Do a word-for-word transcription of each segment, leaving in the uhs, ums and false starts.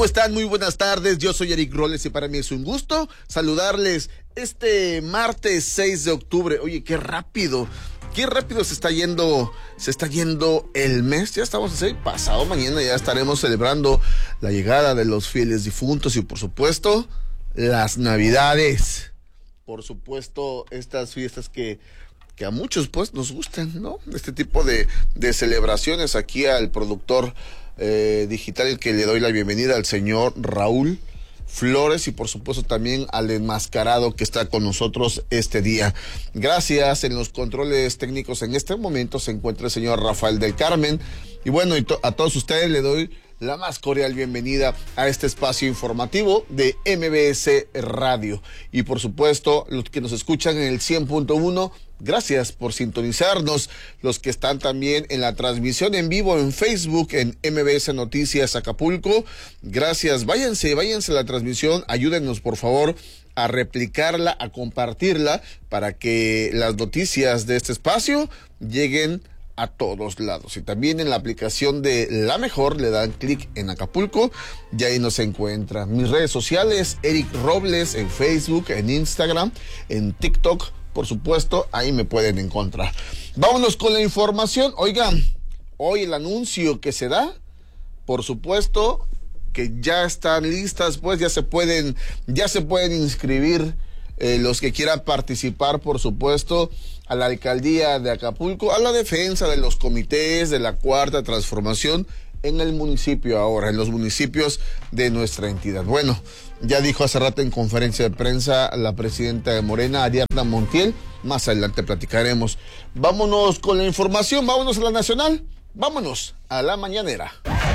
¿Cómo están? Muy buenas tardes, yo soy Eric Robles y para mí es un gusto saludarles este martes seis de octubre. Oye, qué rápido, qué rápido se está yendo, se está yendo el mes. Ya estamos así, pasado mañana ya estaremos celebrando la llegada de los fieles difuntos y por supuesto las Navidades. Por supuesto estas fiestas que que a muchos pues nos gustan, ¿no? Este tipo de, de celebraciones. Aquí al productor eh, digital, el que le doy la bienvenida, al señor Raúl Flores, y por supuesto también al enmascarado que está con nosotros este día. Gracias. En los controles técnicos en este momento se encuentra el señor Rafael del Carmen. Y bueno, y to- a todos ustedes le doy la más cordial bienvenida a este espacio informativo de M B S Radio. Y por supuesto, los que nos escuchan en el cien punto uno, gracias por sintonizarnos. Los que están también en la transmisión en vivo en Facebook, en M B S Noticias Acapulco, gracias. Váyanse, váyanse a la transmisión, ayúdenos por favor a replicarla, a compartirla, para que las noticias de este espacio lleguen a todos lados. Y también en la aplicación de La Mejor le dan clic en Acapulco y ahí nos encuentra. Mis redes sociales, Eric Robles, en Facebook, en Instagram, en TikTok, por supuesto, ahí me pueden encontrar. Vámonos con la información. Oigan, hoy el anuncio que se da, por supuesto que ya están listas, pues ya se pueden, ya se pueden inscribir eh, los que quieran participar, por supuesto, a la alcaldía de Acapulco, a la defensa de los comités de la Cuarta Transformación en el municipio ahora, en los municipios de nuestra entidad. Bueno, ya dijo hace rato en conferencia de prensa la presidenta de Morena, Ariadna Montiel, más adelante platicaremos. Vámonos con la información, vámonos a la nacional, vámonos a la mañanera.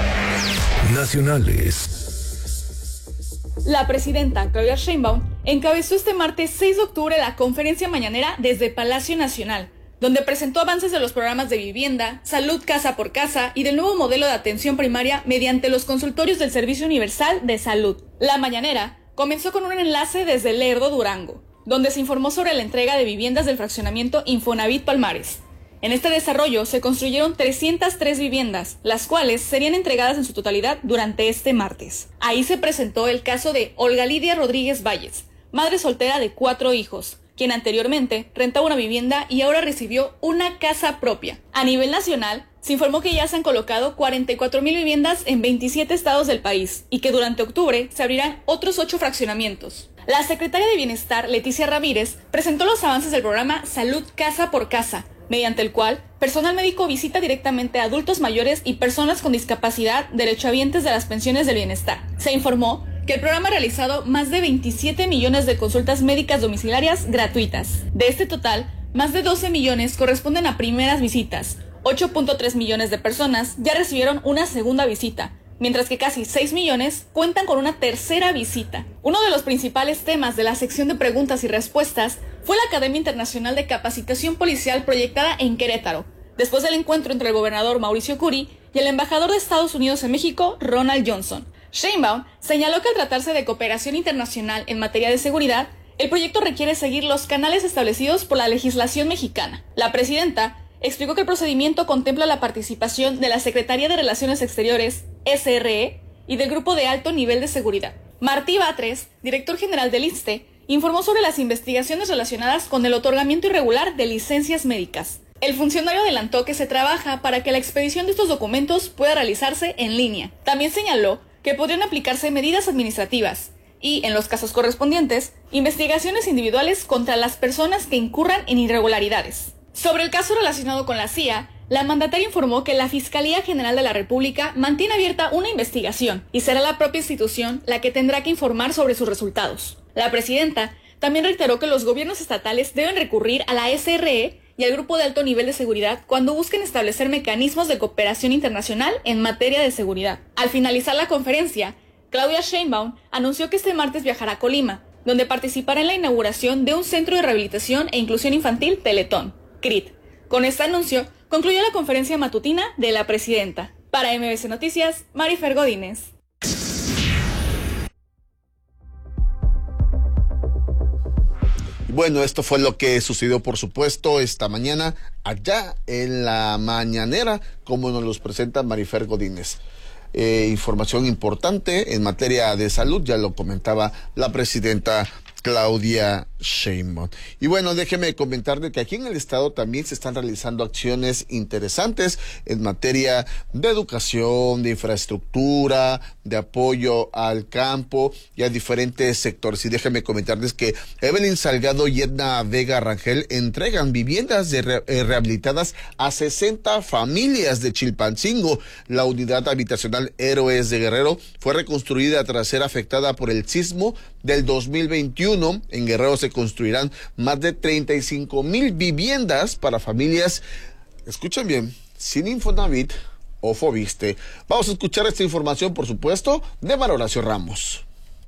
Nacionales. La presidenta Claudia Sheinbaum encabezó este martes seis de octubre la conferencia mañanera desde Palacio Nacional, donde presentó avances de los programas de vivienda, salud casa por casa y del nuevo modelo de atención primaria mediante los consultorios del Servicio Universal de Salud. La mañanera comenzó con un enlace desde Lerdo, Durango, donde se informó sobre la entrega de viviendas del fraccionamiento Infonavit Palmares. En este desarrollo se construyeron trescientas tres viviendas, las cuales serían entregadas en su totalidad durante este martes. Ahí se presentó el caso de Olga Lidia Rodríguez Valles, madre soltera de cuatro hijos, quien anteriormente rentaba una vivienda y ahora recibió una casa propia. A nivel nacional, se informó que ya se han colocado cuarenta y cuatro mil viviendas en veintisiete estados del país y que durante octubre se abrirán otros ocho fraccionamientos. La secretaria de Bienestar, Leticia Ramírez, presentó los avances del programa Salud Casa por Casa, mediante el cual personal médico visita directamente a adultos mayores y personas con discapacidad derechohabientes de las pensiones del bienestar. Se informó que el programa ha realizado más de veintisiete millones de consultas médicas domiciliarias gratuitas. De este total, más de doce millones corresponden a primeras visitas, ocho punto tres millones de personas ya recibieron una segunda visita, mientras que casi seis millones cuentan con una tercera visita. Uno de los principales temas de la sección de preguntas y respuestas fue la Academia Internacional de Capacitación Policial proyectada en Querétaro, después del encuentro entre el gobernador Mauricio Curi y el embajador de Estados Unidos en México, Ronald Johnson. Sheinbaum señaló que al tratarse de cooperación internacional en materia de seguridad, el proyecto requiere seguir los canales establecidos por la legislación mexicana. La presidenta explicó que el procedimiento contempla la participación de la Secretaría de Relaciones Exteriores, S R E, y del Grupo de Alto Nivel de Seguridad. Martí Batres, director general del I S S S T E, informó sobre las investigaciones relacionadas con el otorgamiento irregular de licencias médicas. El funcionario adelantó que se trabaja para que la expedición de estos documentos pueda realizarse en línea. También señaló que podrían aplicarse medidas administrativas y, en los casos correspondientes, investigaciones individuales contra las personas que incurran en irregularidades. Sobre el caso relacionado con la C I A, la mandataria informó que la Fiscalía General de la República mantiene abierta una investigación y será la propia institución la que tendrá que informar sobre sus resultados. La presidenta también reiteró que los gobiernos estatales deben recurrir a la S R E y al Grupo de Alto Nivel de Seguridad cuando busquen establecer mecanismos de cooperación internacional en materia de seguridad. Al finalizar la conferencia, Claudia Sheinbaum anunció que este martes viajará a Colima, donde participará en la inauguración de un centro de rehabilitación e inclusión infantil Teletón, C R I T. Con este anuncio, concluyó la conferencia matutina de la presidenta. Para M B S Noticias, Marifer Godínez. Bueno, esto fue lo que sucedió, por supuesto, esta mañana allá en la mañanera, como nos los presenta Marifer Godínez. eh, información importante en materia de salud, ya lo comentaba la presidenta Claudia Sheinbaum. Y bueno, déjeme comentarle que aquí en el estado también se están realizando acciones interesantes en materia de educación, de infraestructura, de apoyo al campo y a diferentes sectores. Y déjeme comentarles que Evelyn Salgado y Edna Vega Rangel entregan viviendas de re eh, rehabilitadas a sesenta familias de Chilpancingo. La unidad habitacional Héroes de Guerrero fue reconstruida tras ser afectada por el sismo del dos mil veintiuno. En Guerrero se construirán más de treinta y cinco mil viviendas para familias, escuchen bien, sin Infonavit o Foviste. Vamos a escuchar esta información, por supuesto, de María Horacio Ramos.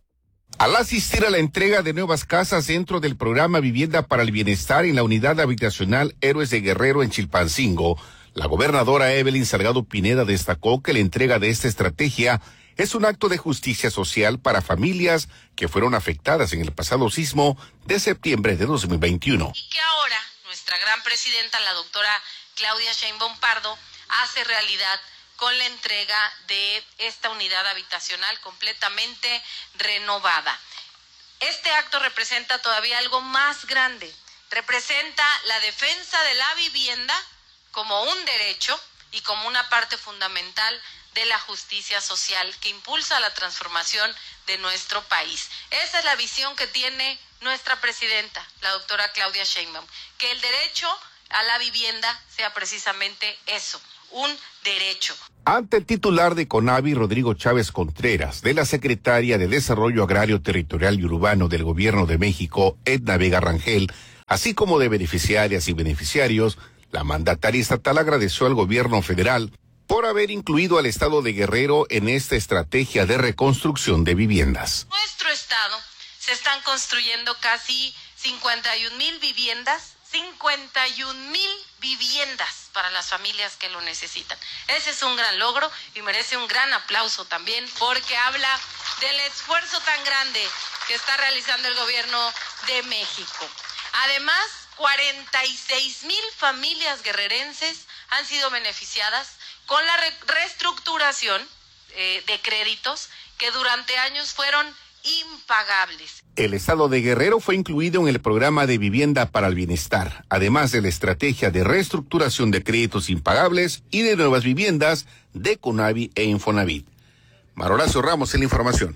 Al asistir a la entrega de nuevas casas dentro del programa Vivienda para el Bienestar en la unidad habitacional Héroes de Guerrero en Chilpancingo, la gobernadora Evelyn Salgado Pineda destacó que la entrega de esta estrategia es un acto de justicia social para familias que fueron afectadas en el pasado sismo de septiembre de dos mil veintiuno. Y que ahora nuestra gran presidenta, la doctora Claudia Sheinbaum Pardo, hace realidad con la entrega de esta unidad habitacional completamente renovada. Este acto representa todavía algo más grande. Representa la defensa de la vivienda como un derecho y como una parte fundamental de la justicia social que impulsa la transformación de nuestro país. Esa es la visión que tiene nuestra presidenta, la doctora Claudia Sheinbaum, que el derecho a la vivienda sea precisamente eso, un derecho. Ante el titular de CONAVI, Rodrigo Chávez Contreras, de la secretaria de Desarrollo Agrario, Territorial y Urbano del Gobierno de México, Edna Vega Rangel, así como de beneficiarias y beneficiarios, la mandataria estatal agradeció al gobierno federal por haber incluido al estado de Guerrero en esta estrategia de reconstrucción de viviendas. En nuestro estado se están construyendo casi cincuenta y un mil viviendas, cincuenta y un mil viviendas para las familias que lo necesitan. Ese es un gran logro y merece un gran aplauso también porque habla del esfuerzo tan grande que está realizando el gobierno de México. Además, cuarenta y seis mil familias guerrerenses han sido beneficiadas con la re reestructuración eh, de créditos que durante años fueron impagables. El estado de Guerrero fue incluido en el programa de Vivienda para el Bienestar, además de la estrategia de reestructuración de créditos impagables y de nuevas viviendas de CONAVI e Infonavit. María Horacio Ramos en la información.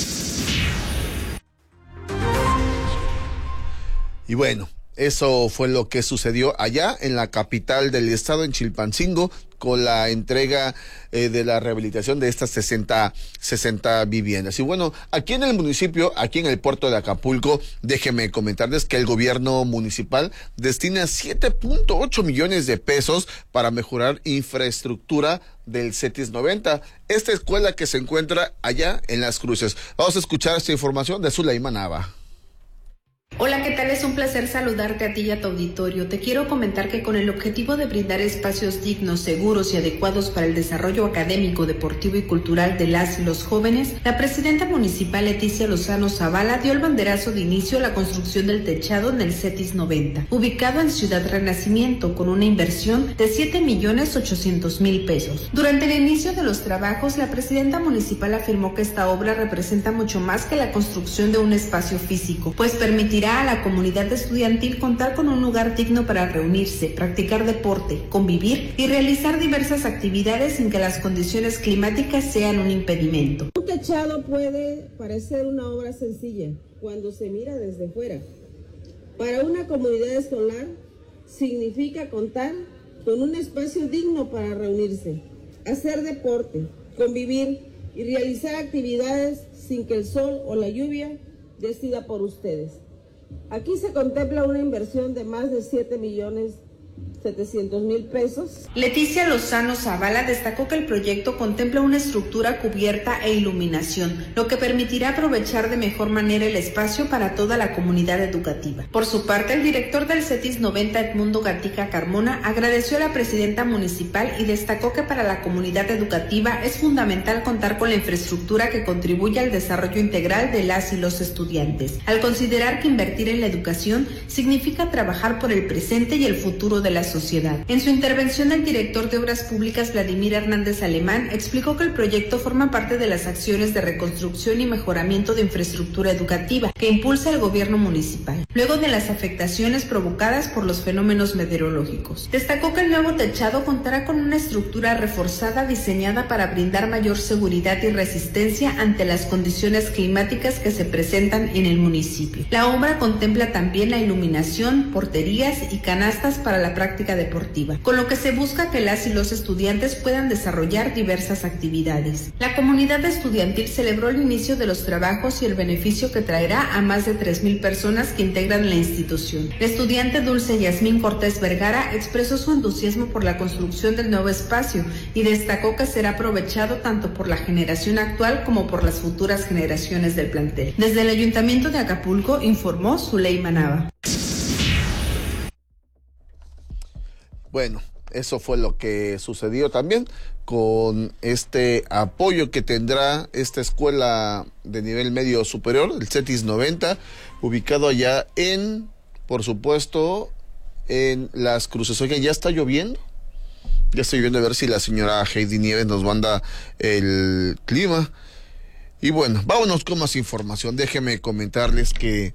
Y bueno, eso fue lo que sucedió allá en la capital del estado, en Chilpancingo, con la entrega eh, de la rehabilitación de estas sesenta, sesenta viviendas. Y bueno, aquí en el municipio, aquí en el puerto de Acapulco, déjenme comentarles que el gobierno municipal destina siete punto ocho millones de pesos para mejorar infraestructura del CETIS noventa, esta escuela que se encuentra allá en Las Cruces. Vamos a escuchar esta información de Zulaima Nava. Hola, ¿qué tal? Es un placer saludarte a ti y a tu auditorio. Te quiero comentar que con el objetivo de brindar espacios dignos, seguros y adecuados para el desarrollo académico, deportivo y cultural de las y los jóvenes, la presidenta municipal Leticia Lozano Zavala dio el banderazo de inicio a la construcción del techado en el CETIS noventa, ubicado en Ciudad Renacimiento, con una inversión de siete millones ochocientos mil pesos. Durante el inicio de los trabajos, la presidenta municipal afirmó que esta obra representa mucho más que la construcción de un espacio físico, pues permitirá a la comunidad estudiantil contar con un lugar digno para reunirse, practicar deporte, convivir y realizar diversas actividades sin que las condiciones climáticas sean un impedimento. Un techado puede parecer una obra sencilla cuando se mira desde fuera. Para una comunidad escolar significa contar con un espacio digno para reunirse, hacer deporte, convivir y realizar actividades sin que el sol o la lluvia decida por ustedes. Aquí se contempla una inversión de más de siete millones setecientos mil pesos. Leticia Lozano Zavala destacó que el proyecto contempla una estructura cubierta e iluminación, lo que permitirá aprovechar de mejor manera el espacio para toda la comunidad educativa. Por su parte, el director del CETIS noventa, Edmundo Gatica Carmona, agradeció a la presidenta municipal y destacó que para la comunidad educativa es fundamental contar con la infraestructura que contribuye al desarrollo integral de las y los estudiantes, al considerar que invertir en la educación significa trabajar por el presente y el futuro de las sociedad. En su intervención, el director de Obras Públicas, Vladimir Hernández Alemán, explicó que el proyecto forma parte de las acciones de reconstrucción y mejoramiento de infraestructura educativa que impulsa el gobierno municipal, luego de las afectaciones provocadas por los fenómenos meteorológicos. Destacó que el nuevo techado contará con una estructura reforzada diseñada para brindar mayor seguridad y resistencia ante las condiciones climáticas que se presentan en el municipio. La obra contempla también la iluminación, porterías y canastas para la práctica deportiva, con lo que se busca que las y los estudiantes puedan desarrollar diversas actividades. La comunidad estudiantil celebró el inicio de los trabajos y el beneficio que traerá a más de tres mil personas que integran la institución. La estudiante Dulce Yasmín Cortés Vergara expresó su entusiasmo por la construcción del nuevo espacio y destacó que será aprovechado tanto por la generación actual como por las futuras generaciones del plantel. Desde el Ayuntamiento de Acapulco informó Zuleima Nava. Bueno, eso fue lo que sucedió también con este apoyo que tendrá esta escuela de nivel medio superior, el CETIS noventa, ubicado allá en, por supuesto, en Las Cruces. Oigan, ¿ya está lloviendo? Ya estoy viendo a ver si la señora Heidi Nieves nos manda el clima. Y bueno, vámonos con más información. Déjenme comentarles que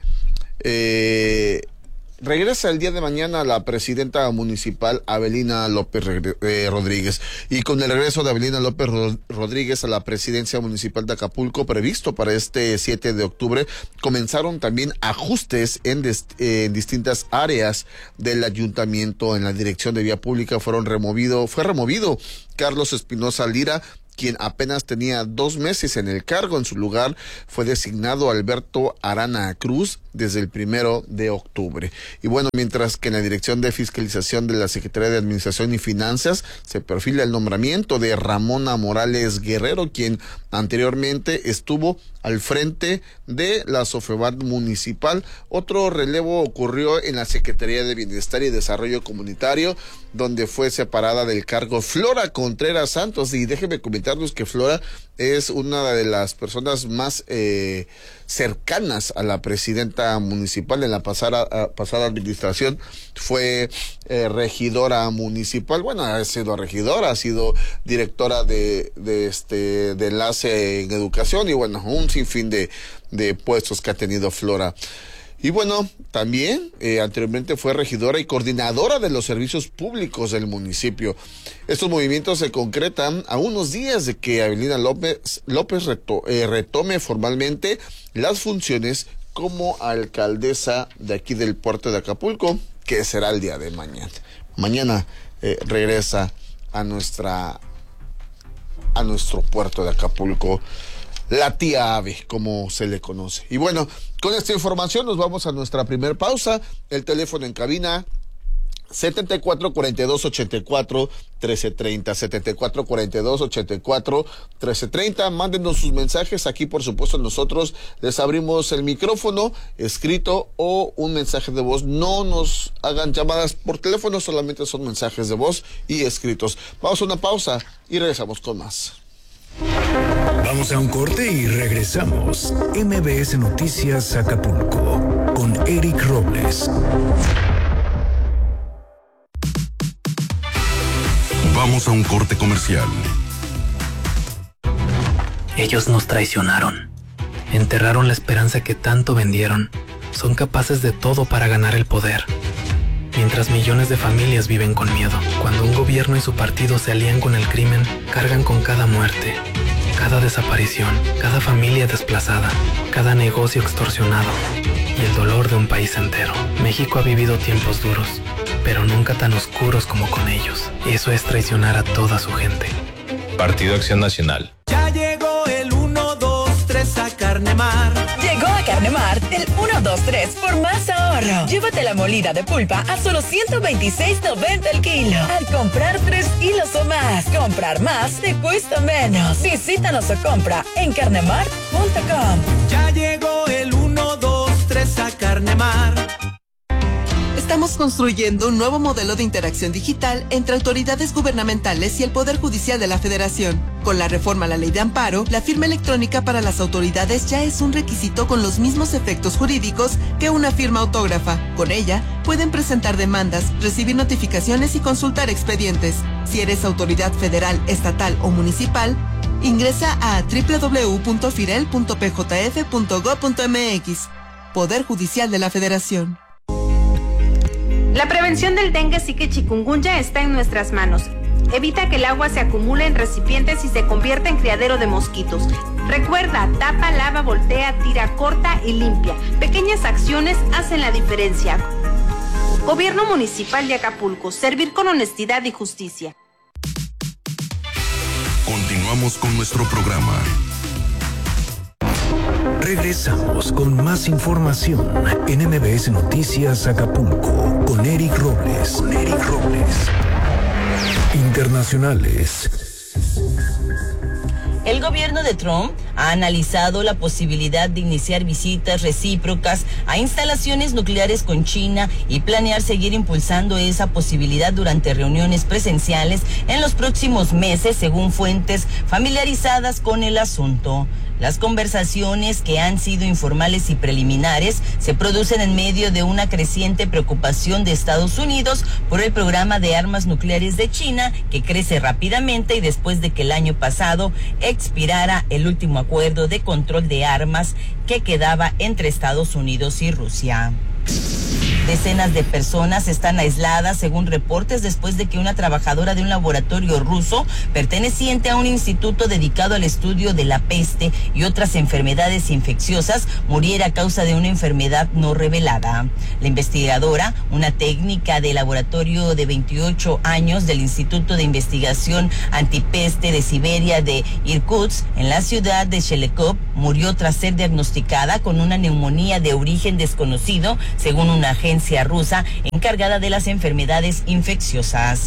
eh, regresa el día de mañana la presidenta municipal Avelina López eh, Rodríguez. Y con el regreso de Avelina López Rodríguez a la presidencia municipal de Acapulco, previsto para este siete de octubre, comenzaron también ajustes en, des, eh, en distintas áreas del ayuntamiento. En la dirección de vía pública fueron removido, fue removido Carlos Espinosa Lira, quien apenas tenía dos meses en el cargo. En su lugar fue designado Alberto Arana Cruz desde el primero de octubre. Y bueno, mientras que en la Dirección de Fiscalización de la Secretaría de Administración y Finanzas se perfila el nombramiento de Ramona Morales Guerrero, quien anteriormente estuvo al frente de la Sofebat municipal. Otro relevo ocurrió en la Secretaría de Bienestar y Desarrollo Comunitario, donde fue separada del cargo Flora Contreras Santos. Y déjenme comentarles que Flora es una de las personas más eh, cercanas a la presidenta municipal. En la pasada, pasada administración fue eh, regidora municipal. Bueno, ha sido regidora, ha sido directora de, de este de enlace en educación y bueno, un sinfín de, de puestos que ha tenido Flora. Y bueno, también eh, anteriormente fue regidora y coordinadora de los servicios públicos del municipio. Estos movimientos se concretan a unos días de que Avelina López, López reto, eh, retome formalmente las funciones como alcaldesa de aquí del puerto de Acapulco, que será el día de mañana. Mañana eh, regresa a nuestra a nuestro puerto de Acapulco la tía Ave, como se le conoce. Y bueno, con esta información nos vamos a nuestra primer pausa. El teléfono en cabina setenta y cuatro cuarenta y dos ochenta y cuatro trece treinta, setenta y cuatro cuarenta y dos ochenta y cuatro trece treinta. Mándenos sus mensajes. Aquí, por supuesto, nosotros les abrimos el micrófono, escrito o un mensaje de voz. No nos hagan llamadas por teléfono, solamente son mensajes de voz y escritos. Vamos a una pausa y regresamos con más. Vamos a un corte y regresamos. M B S Noticias Acapulco con Eric Robles. Vamos a un corte comercial. Ellos nos traicionaron. Enterraron la esperanza que tanto vendieron. Son capaces de todo para ganar el poder. Mientras millones de familias viven con miedo. Cuando un gobierno y su partido se alían con el crimen, cargan con cada muerte, cada desaparición, cada familia desplazada, cada negocio extorsionado y el dolor de un país entero. México ha vivido tiempos duros, pero nunca tan oscuros como con ellos. Eso es traicionar a toda su gente. Partido Acción Nacional. Ya llegó el uno, dos, tres a Carnemar. Llegó a Carnemar el uno, dos, tres por más ahorro. Llévate la molida de pulpa a solo ciento veintiséis noventa el kilo. Al comprar tres kilos o más, comprar más te cuesta menos. Visítanos o compra en carnemar punto com. Ya llegó el uno, dos, tres a Carnemar. Estamos construyendo un nuevo modelo de interacción digital entre autoridades gubernamentales y el Poder Judicial de la Federación. Con la reforma a la Ley de Amparo, la firma electrónica para las autoridades ya es un requisito con los mismos efectos jurídicos que una firma autógrafa. Con ella, pueden presentar demandas, recibir notificaciones y consultar expedientes. Si eres autoridad federal, estatal o municipal, ingresa a doble u doble u doble u punto firel punto p j f punto gob punto m x. Poder Judicial de la Federación. La prevención del dengue, zika y chikungunya está en nuestras manos. Evita que el agua se acumule en recipientes y se convierta en criadero de mosquitos. Recuerda, tapa, lava, voltea, tira, corta y limpia. Pequeñas acciones hacen la diferencia. Gobierno Municipal de Acapulco, servir con honestidad y justicia. Continuamos con nuestro programa. Regresamos con más información en M B S Noticias Acapulco con Eric Robles. Con Eric Robles. Internacionales. El gobierno de Trump ha analizado la posibilidad de iniciar visitas recíprocas a instalaciones nucleares con China y planear seguir impulsando esa posibilidad durante reuniones presenciales en los próximos meses, según fuentes familiarizadas con el asunto. Las conversaciones, que han sido informales y preliminares, se producen en medio de una creciente preocupación de Estados Unidos por el programa de armas nucleares de China, que crece rápidamente y después de que el año pasado expirara el último acuerdo de control de armas que quedaba entre Estados Unidos y Rusia. Decenas de personas están aisladas, según reportes, después de que una trabajadora de un laboratorio ruso perteneciente a un instituto dedicado al estudio de la peste y otras enfermedades infecciosas muriera a causa de una enfermedad no revelada. La investigadora, una técnica de laboratorio de veintiocho años del Instituto de Investigación Antipeste de Siberia de Irkutsk, en la ciudad de Shelekov, murió tras ser diagnosticada con una neumonía de origen desconocido, según una agencia rusa encargada de las enfermedades infecciosas.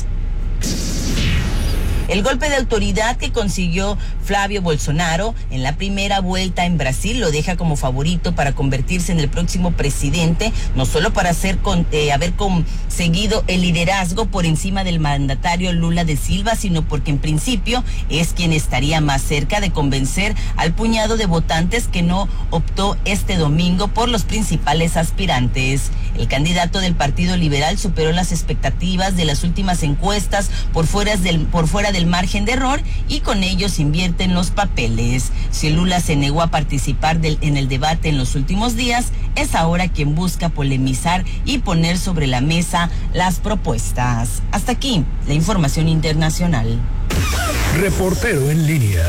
El golpe de autoridad que consiguió Flavio Bolsonaro en la primera vuelta en Brasil lo deja como favorito para convertirse en el próximo presidente, no solo para hacer con, eh, haber conseguido el liderazgo por encima del mandatario Lula da Silva, sino porque en principio es quien estaría más cerca de convencer al puñado de votantes que no optó este domingo por los principales aspirantes. El candidato del Partido Liberal superó las expectativas de las últimas encuestas por fuera del, por fuera del margen de error y con ellos invierten los papeles. Si Lula se negó a participar del, en el debate en los últimos días, es ahora quien busca polemizar y poner sobre la mesa las propuestas. Hasta aquí la información internacional. Reportero en línea.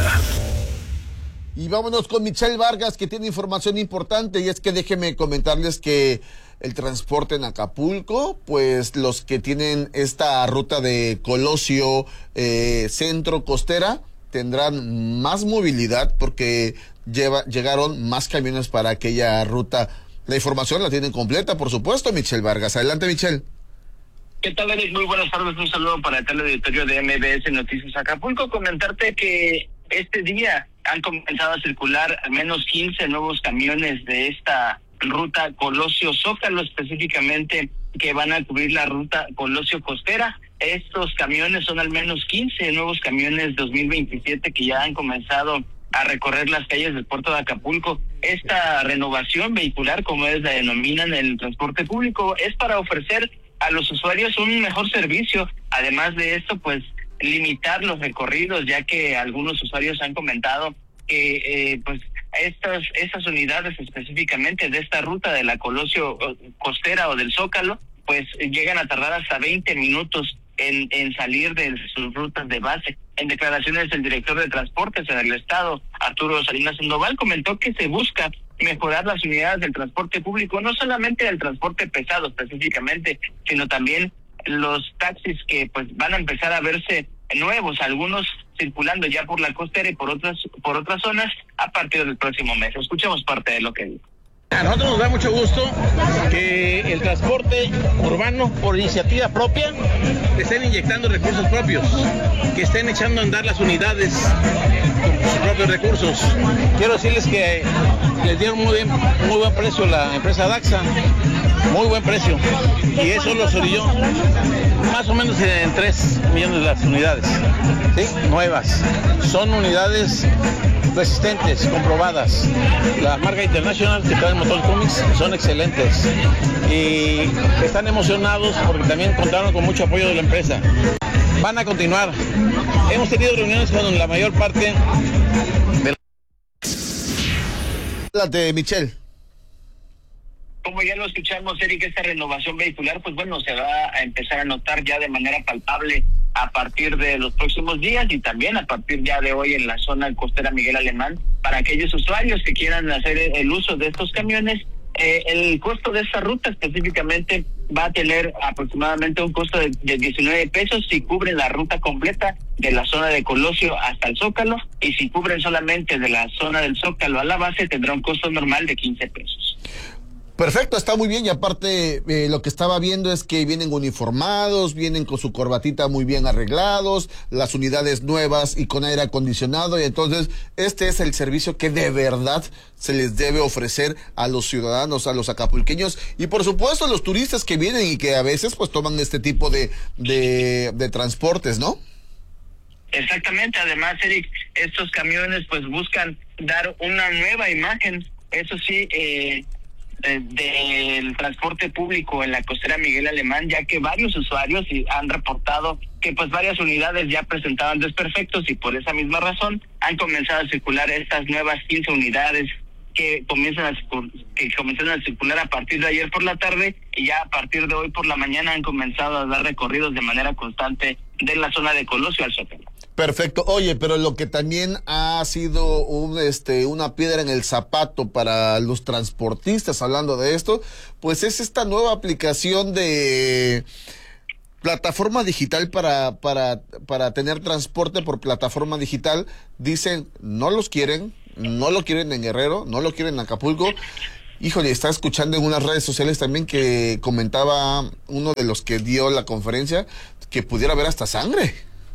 Y vámonos con Michelle Vargas, que tiene información importante, y es que déjenme comentarles que el transporte en Acapulco, pues los que tienen esta ruta de Colosio eh, Centro Costera tendrán más movilidad porque lleva, llegaron más camiones para aquella ruta. La información la tienen completa, por supuesto, Michelle Vargas. Adelante, Michelle. ¿Qué tal, Eric? Muy buenas tardes. Un saludo para el teleauditorio de M B S Noticias Acapulco. Comentarte que este día han comenzado a circular al menos quince nuevos camiones de esta ruta Colosio Zócalo, específicamente, que van a cubrir la ruta Colosio Costera. Estos camiones son al menos quince nuevos camiones dos mil veintisiete que ya han comenzado a recorrer las calles del puerto de Acapulco. Esta renovación vehicular, como es la denominan en el transporte público, es para ofrecer a los usuarios un mejor servicio. Además de esto, pues limitar los recorridos, ya que algunos usuarios han comentado que eh, pues estas estas unidades específicamente de esta ruta de la Colosio Costera o del Zócalo, pues llegan a tardar hasta veinte minutos en, en salir de sus rutas de base. En declaraciones del director de transportes en el estado, Arturo Salinas Sandoval, comentó que se busca mejorar las unidades del transporte público, no solamente del transporte pesado específicamente, sino también los taxis que pues van a empezar a verse nuevos, algunos circulando ya por la costera y por otras por otras zonas a partir del próximo mes. Escuchemos parte de lo que dijo. A nosotros nos da mucho gusto que el transporte urbano, por iniciativa propia, estén inyectando recursos propios, que estén echando a andar las unidades con sus propios recursos. Quiero decirles que les dieron muy, bien, muy buen precio la empresa Daxa, muy buen precio, y eso los orilló más o menos en tres millones de las unidades, ¿sí? Nuevas. Son unidades resistentes, comprobadas. La marca International que trae Motor Comics son excelentes y están emocionados porque también contaron con mucho apoyo de la empresa. Van a continuar. Hemos tenido reuniones con la mayor parte de la de Michelle. Como ya lo escuchamos, Eric, esta renovación vehicular, pues bueno, se va a empezar a notar ya de manera palpable a partir de los próximos días y también a partir ya de hoy en la zona costera Miguel Alemán. Para aquellos usuarios que quieran hacer el uso de estos camiones, eh, el costo de esta ruta específicamente va a tener aproximadamente un costo de, de diecinueve pesos si cubren la ruta completa de la zona de Colosio hasta el Zócalo, y si cubren solamente de la zona del Zócalo a la base tendrá un costo normal de quince pesos. Perfecto, está muy bien, y aparte eh, lo que estaba viendo es que vienen uniformados, vienen con su corbatita muy bien arreglados, las unidades nuevas y con aire acondicionado, y entonces este es el servicio que de verdad se les debe ofrecer a los ciudadanos, a los acapulqueños y por supuesto a los turistas que vienen y que a veces pues toman este tipo de, de, de transportes, ¿no? Exactamente, además, Eric, estos camiones pues buscan dar una nueva imagen, eso sí, eh... del transporte público en la costera Miguel Alemán, ya que varios usuarios han reportado que pues varias unidades ya presentaban desperfectos y por esa misma razón han comenzado a circular estas nuevas quince unidades que comienzan a que comenzaron a circular a partir de ayer por la tarde, y ya a partir de hoy por la mañana han comenzado a dar recorridos de manera constante de la zona de Colosio al Zócalo. Perfecto. Oye, pero lo que también ha sido un, este, una piedra en el zapato para los transportistas, hablando de esto, pues es esta nueva aplicación de plataforma digital para, para, para tener transporte por plataforma digital. Dicen, no los quieren, no lo quieren en Guerrero, no lo quieren en Acapulco. Híjole, estaba escuchando en unas redes sociales también que comentaba uno de los que dio la conferencia que pudiera haber hasta sangre.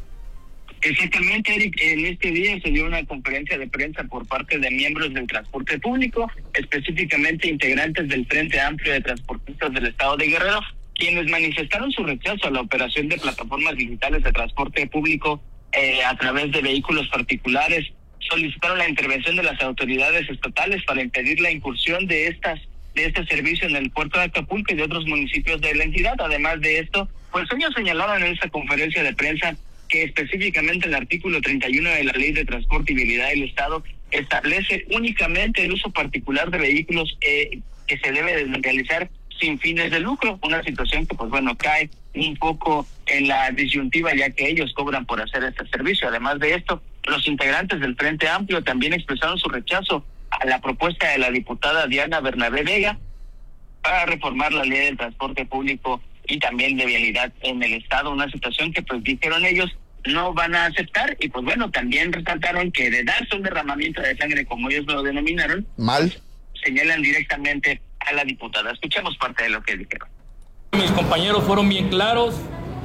Exactamente, Eric, en este día se dio una conferencia de prensa por parte de miembros del transporte público, específicamente integrantes del Frente Amplio de Transportistas del Estado de Guerrero, quienes manifestaron su rechazo a la operación de plataformas digitales de transporte público eh, a través de vehículos particulares. Solicitaron la intervención de las autoridades estatales para impedir la incursión de estas de este servicio en el puerto de Acapulco y de otros municipios de la entidad. Además de esto, pues ellos señalaron en esta conferencia de prensa que específicamente el artículo treinta y uno de la Ley de Transporte y Vialidad del Estado establece únicamente el uso particular de vehículos eh, que se debe de realizar sin fines de lucro, una situación que pues bueno cae un poco en la disyuntiva ya que ellos cobran por hacer este servicio. Además de esto, los integrantes del Frente Amplio también expresaron su rechazo a la propuesta de la diputada Diana Bernabé Vega para reformar la Ley del Transporte Público y también de vialidad en el Estado, una situación que pues dijeron ellos no van a aceptar, y pues bueno, también resaltaron que de darse un derramamiento de sangre, como ellos lo denominaron, mal, señalan directamente a la diputada. Escuchemos parte de lo que dijeron. Mis compañeros fueron bien claros,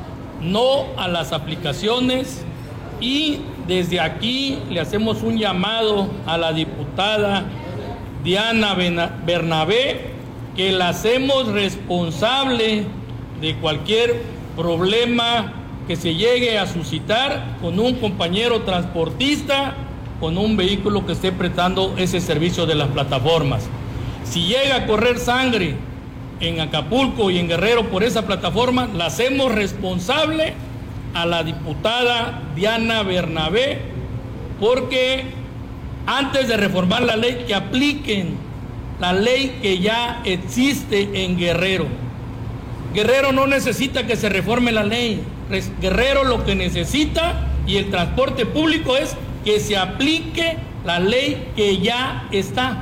no a las aplicaciones, y desde aquí le hacemos un llamado a la diputada Diana Bernabé, que la hacemos responsable de cualquier problema que se llegue a suscitar con un compañero transportista, con un vehículo que esté prestando ese servicio de las plataformas. Si llega a correr sangre en Acapulco y en Guerrero por esa plataforma, la hacemos responsable a la diputada Diana Bernabé, porque antes de reformar la ley, que apliquen la ley que ya existe en Guerrero. Guerrero no necesita que se reforme la ley. Guerrero lo que necesita, y el transporte público, es que se aplique la ley que ya está.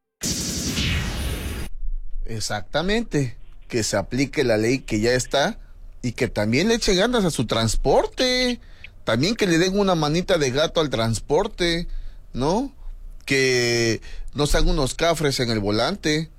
Exactamente, que se aplique la ley que ya está y que también le eche ganas a su transporte, también que le den una manita de gato al transporte, ¿no? Que no sean unos cafres en el volante,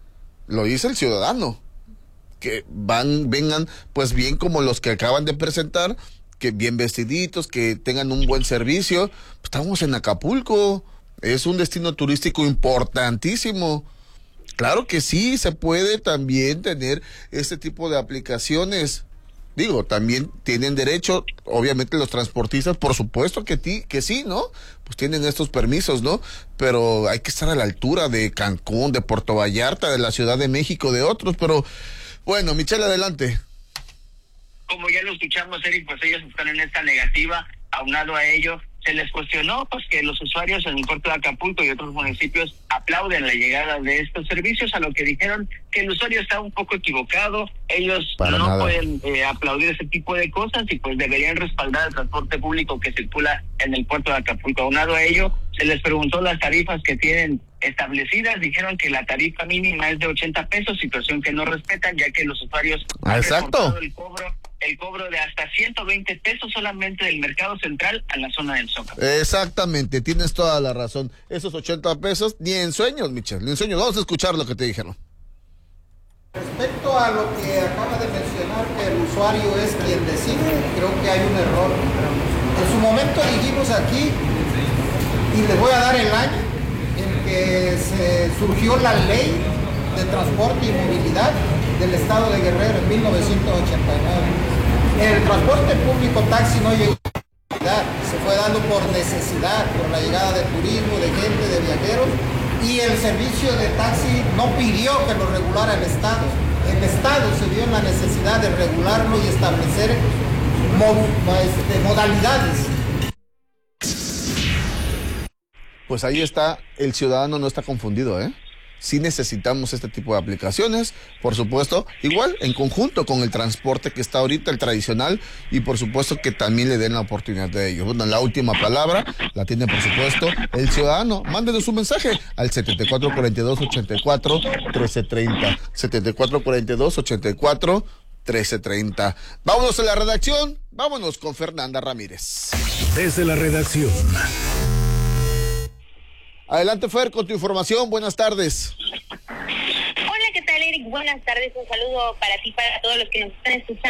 lo dice el ciudadano. Que van, vengan pues bien como los que acaban de presentar, que bien vestiditos, que tengan un buen servicio. Pues estamos en Acapulco, es un destino turístico importantísimo. Claro que sí, se puede también tener este tipo de aplicaciones. Digo, también tienen derecho, obviamente los transportistas, por supuesto que, ti, que sí, ¿no? Pues tienen estos permisos, ¿no? Pero hay que estar a la altura de Cancún, de Puerto Vallarta, de la Ciudad de México, de otros, pero bueno, Michelle, adelante. Como ya lo escuchamos, Eric, pues ellos están en esta negativa. Aunado a ello, se les cuestionó pues que los usuarios en el puerto de Acapulco y otros municipios aplauden la llegada de estos servicios, a lo que dijeron que el usuario está un poco equivocado. Ellos Para no nada. pueden eh, aplaudir ese tipo de cosas y pues deberían respaldar el transporte público que circula en el puerto de Acapulco. Aunado a ello, se les preguntó las tarifas que tienen establecidas. Dijeron que la tarifa mínima es de ochenta pesos, situación que no respetan, ya que los usuarios Ah, han exacto. reportado el cobro el cobro de hasta ciento veinte pesos solamente del mercado central a la zona del Zócalo. Exactamente, tienes toda la razón. Esos ochenta pesos, ni en sueños, Michelle, ni en sueños. Vamos a escuchar lo que te dijeron. Respecto a lo que acaba de mencionar, que el usuario es quien decide, creo que hay un error. En su momento dijimos aquí, y les voy a dar el año en que se surgió la ley de transporte y movilidad del estado de Guerrero en mil novecientos ochenta y nueve. El transporte público taxi no llegó a necesidad, se fue dando por necesidad, por la llegada de turismo, de gente, de viajeros, y el servicio de taxi no pidió que lo regulara el Estado. El Estado se vio en la necesidad de regularlo y establecer mod, este, modalidades. Pues ahí está, el ciudadano no está confundido, ¿eh? Sí necesitamos este tipo de aplicaciones, por supuesto, igual en conjunto con el transporte que está ahorita, el tradicional, y por supuesto que también le den la oportunidad de ellos. Bueno, la última palabra la tiene por supuesto el ciudadano. Mándenos un mensaje al setenta y cuatro cuarenta y dos, ochenta y cuatro, trece treinta, setenta y cuatro cuarenta y dos, ochenta y cuatro, trece treinta. Vámonos a la redacción, vámonos con Fernanda Ramírez. Desde la redacción. Adelante, Fer, con tu información. Buenas tardes. Hola, ¿qué tal, Eric? Buenas tardes. Un saludo para ti, para todos los que nos están escuchando.